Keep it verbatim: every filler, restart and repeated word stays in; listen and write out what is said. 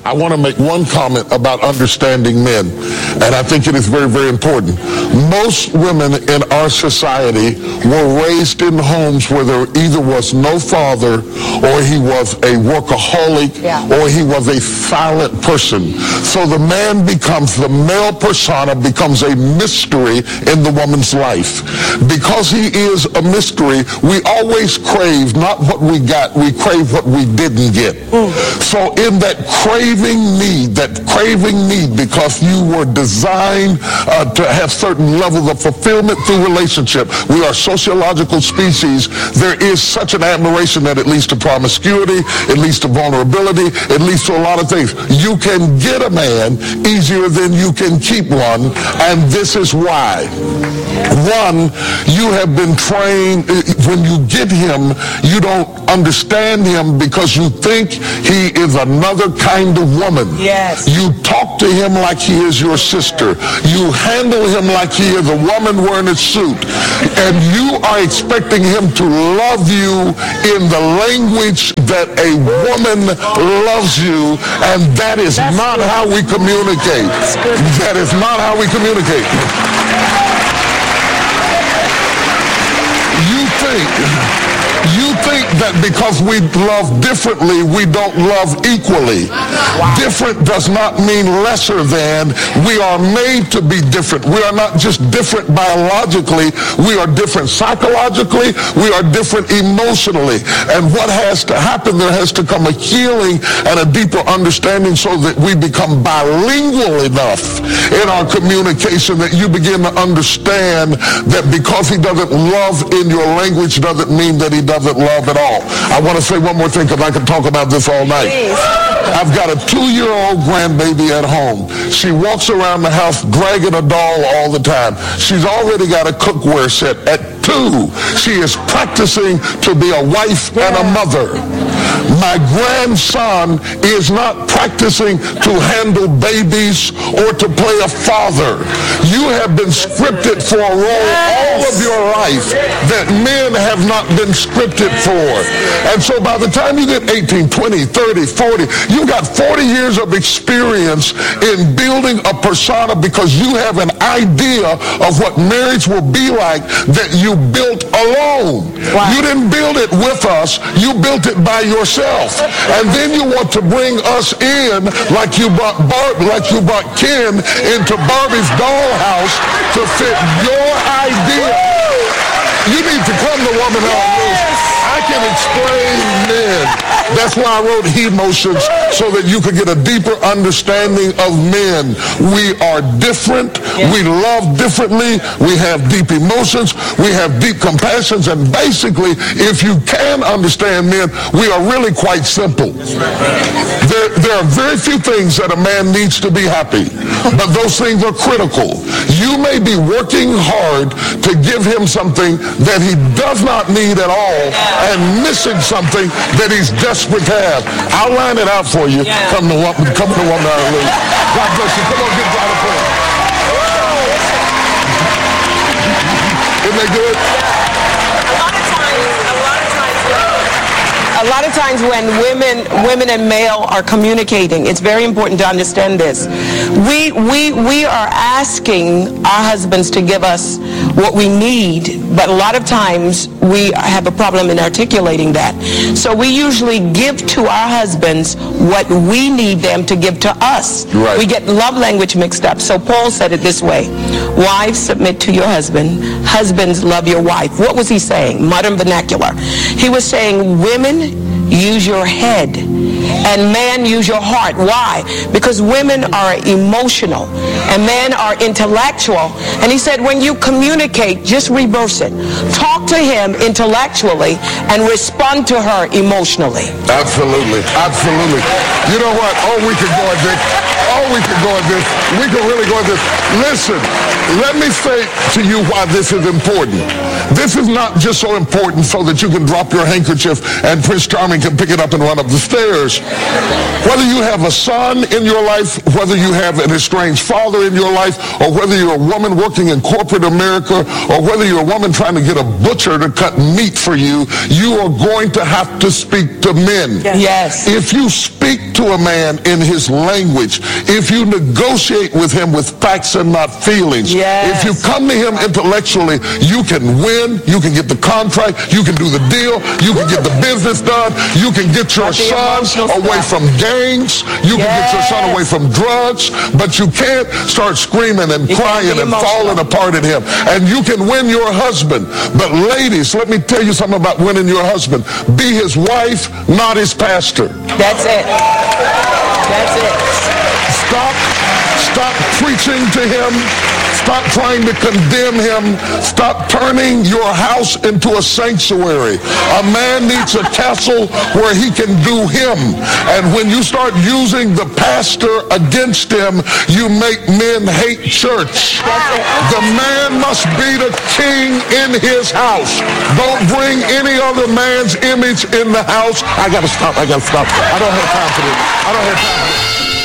I want to make one comment about understanding men, and I think it is very, very important. Most women in our society were raised in homes where there either was no father, or he was a workaholic, yeah. or he was a silent person. So the man becomes, the male persona becomes a mystery in the woman's life. Because he is a mystery, we always crave not what we got, we crave what we didn't get. Mm. So in that craving need, that craving need, because you were designed uh, to have certain levels of fulfillment through relationship, we are sociological species, there is such an admiration that it leads to promiscuity, it leads to vulnerability, it leads to a lot of things. You can get a man easier than you can keep one, and this is why. One, you have been trained, when you get him, you don't understand him because you think he is another kind of woman. Yes. You talk to him like he is your sister. You handle him like he is a woman wearing a suit. And you are expecting him to love you in the language that a woman loves you, and that is That's not good. how we communicate. That is not how we communicate. You think... You think that because we love differently, we don't love equally. Wow. Different does not mean lesser than. We are made to be different. We are not just different biologically. We are different psychologically. We are different emotionally. And what has to happen, there has to come a healing and a deeper understanding so that we become bilingual enough in our communication that you begin to understand that because he doesn't love in your language doesn't mean that he doesn't doesn't love at all. I want to say one more thing because I can talk about this all night. Please. I've got a two-year-old grandbaby at home. She walks around the house dragging a doll all the time. She's already got a cookware set. At two, she is practicing to be a wife yeah. and a mother. My grandson is not practicing to handle babies or to play a father. You have been scripted for a role all of your life that men have not been scripted for. And so by the time you get eighteen, twenty, thirty, forty, you got forty years of experience in building a persona because you have an idea of what marriage will be like that you built alone. Wow. You didn't build it with us, you built it by yourself. And then you want to bring us in like you brought Barb, like you brought Ken into Barbie's dollhouse to fit your idea. You need to come to Woman on Loose. I can explain men. That's why I wrote He Motions, so that you could get a deeper understanding of men. We are different. Yeah. We love differently. We have deep emotions. We have deep compassions. And basically, if you can understand men, we are really quite simple. There, there are very few things that a man needs to be happy, but those things are critical. You may be working hard to give him something that he does not need at all and missing something that he's desperate to have. I'll line it out for you. Yeah. Come to one, come to one hour leave. God bless you. Come on, get out of prayer. Isn't that good? A lot of times, a lot of times, a lot of times when women, women and male are communicating, it's very important to understand this. We, we, we are asking our husbands to give us what we need, but a lot of times we have a problem in articulating that. So we usually give to our husbands what we need them to give to us. Right. We get love language mixed up. So Paul said it this way: wives, submit to your husband. Husbands, love your wife. What was he saying? Modern vernacular. He was saying, women, use your head, and man, use your heart. Why? Because women are emotional and men are intellectual. And he said, when you communicate, just reverse it. Talk to him intellectually and respond to her emotionally. Absolutely. Absolutely. You know what? Oh, we could go at this. Oh, we could go at this. We could really go at this. Listen, let me say to you why this is important. This is not just so important so that you can drop your handkerchief and Prince Charming can pick it up and run up the stairs. Whether you have a son in your life, whether you have an estranged father in your life, or whether you're a woman working in corporate America, or whether you're a woman trying to get a butcher to cut meat for you, you are going to have to speak to men. Yes. If you speak to a man in his language, if you negotiate with him with facts and not feelings, yes. if you come to him intellectually, you can win, you can get the contract, you can do the deal, you can get the business done, you can get your son away from gangs, you can yes. get your son away from drugs, but you can't start screaming and you crying and falling apart at him. And you can win your husband. But ladies, let me tell you something about winning your husband. Be his wife, not his pastor. That's it. That's it. Stop, stop preaching to him. Stop trying to condemn him. Stop turning your house into a sanctuary. A man needs a castle where he can do him. And when you start using the pastor against him, you make men hate church. The man must be the king in his house. Don't bring any other man's image in the house. I gotta stop. I gotta stop. I don't have time for this. I don't have time.